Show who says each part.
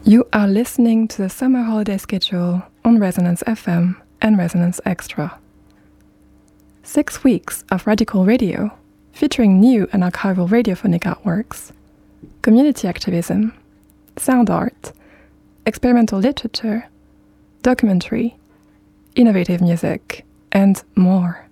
Speaker 1: You are listening to the summer holiday schedule on Resonance FM and Resonance Extra. 6 weeks of radical radio, featuring new and archival radiophonic artworks, community activism, sound art, experimental literature, documentary, innovative music, and more.